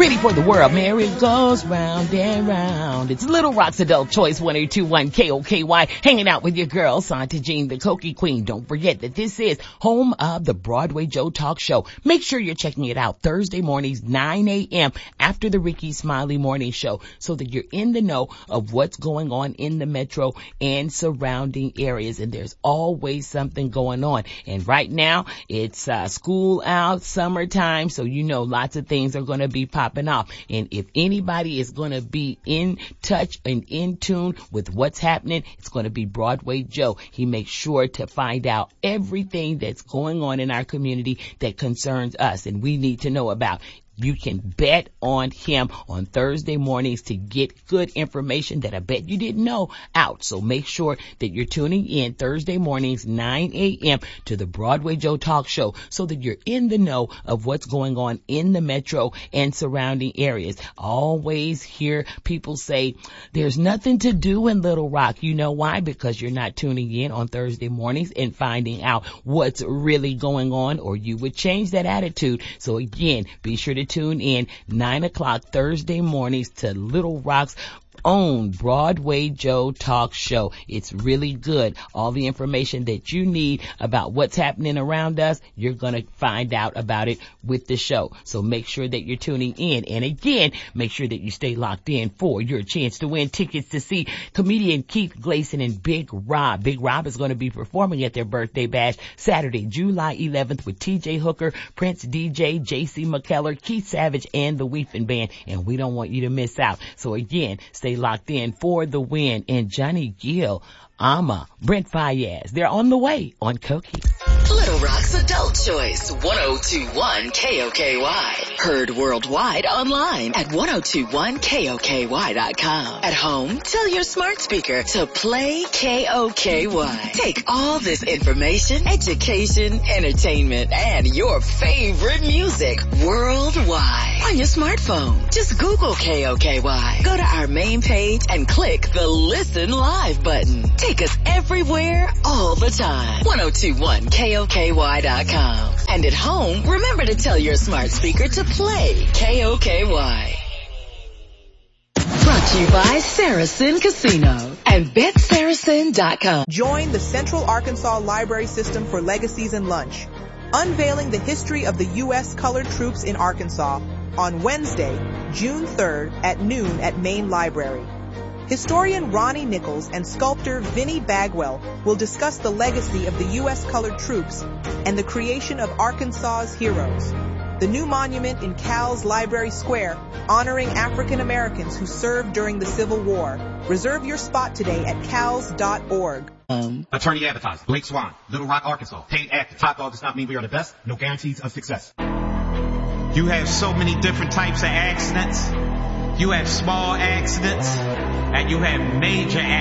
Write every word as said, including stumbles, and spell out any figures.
Ready for the world, Mary goes round and round. It's Little Rock's Adult Choice one oh two point one K O K Y, hanging out with your girl, Santa Jean, the Cokie Queen. Don't forget that this is home of the Broadway Joe Talk Show. Make sure you're checking it out Thursday mornings, nine a.m. after the Ricky Smiley Morning Show, so that you're in the know of what's going on in the metro and surrounding areas. And there's always something going on. And right now, it's uh, school out, summertime, so you know lots of things are going to be popping off. And if anybody is going to be in touch and in tune with what's happening, it's going to be Broadway Joe. He makes sure to find out everything that's going on in our community that concerns us and we need to know about. You can bet on him on Thursday mornings to get good information that I bet you didn't know out. So make sure that you're tuning in Thursday mornings, nine a.m. to the Broadway Joe Talk Show, so that you're in the know of what's going on in the metro and surrounding areas. Always hear people say there's nothing to do in Little Rock. You know why? Because you're not tuning in on Thursday mornings and finding out what's really going on, or you would change that attitude. So again, be sure to tune in nine o'clock Thursday mornings to Little Rock's own Broadway Joe Talk Show. It's really good. All the information that you need about what's happening around us, you're going to find out about it with the show. So make sure that you're tuning in. And again, make sure that you stay locked in for your chance to win tickets to see comedian Keith Gleason and Big Rob. Big Rob is going to be performing at their birthday bash Saturday, July eleventh with T J Hooker, Prince D J, J C McKellar, Keith Savage, and the Weeping Band. And we don't want you to miss out. So again, stay locked in for the win. And Johnny Gill, Ama, Brent Fayez, they're on the way on Cokie. Little Rock's Adult Choice one oh two point one K O K Y. Heard worldwide online at ten twenty-one K O K Y dot com. At home, tell your smart speaker to play K O K Y. Take all this information, education, entertainment, and your favorite music worldwide on your smartphone. Just Google K O K Y. Go to our main page and click the Listen Live button. Take us everywhere, all the time. ten twenty-one K O K Y dot com. And at home, remember to tell your smart speaker to play K O K Y. Brought to you by Saracen Casino and Bet Saracen dot com. Join the Central Arkansas Library System for Legacies and Lunch, unveiling the history of the U S colored troops in Arkansas on Wednesday, June third at noon at Main Library. Historian Ronnie Nichols and sculptor Vinnie Bagwell will discuss the legacy of the U S colored troops and the creation of Arkansas's heroes. The new monument in Cal's Library Square, honoring African Americans who served during the Civil War. Reserve your spot today at cals dot org. Um, Attorney advertiser, Blake Swan, Little Rock, Arkansas. Paid actor. Top dog does not mean we are the best. No guarantees of success. You have so many different types of accidents. You have small accidents, and you have major accidents.